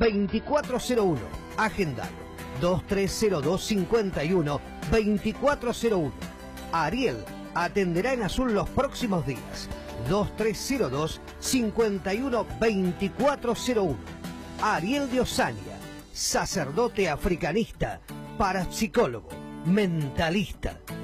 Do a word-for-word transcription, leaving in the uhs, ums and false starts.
veinticuatro cero uno. Agendalo. dos tres cero dos, cinco uno, veinticuatro cero uno. Ariel atenderá en Azul los próximos días. dos tres cero dos, cinco uno, veinticuatro cero uno. Ariel de Osania, sacerdote africanista, parapsicólogo, mentalista.